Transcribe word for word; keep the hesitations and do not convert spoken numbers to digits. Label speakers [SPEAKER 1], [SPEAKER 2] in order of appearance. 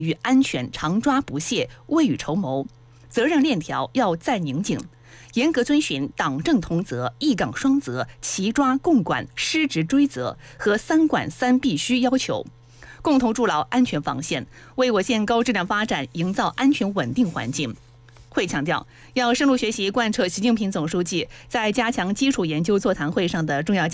[SPEAKER 1] 与安全常抓不懈，未雨绸缪，责任链条要再拧紧，严格遵循党政同责、一岗双责、齐抓共管、失职追责和三管三必须要求，共同筑牢安全防线，为我县高质量发展营造安全稳定环境。会强调，要深入学习贯彻习近平总书记在加强基础研究座谈会上的重要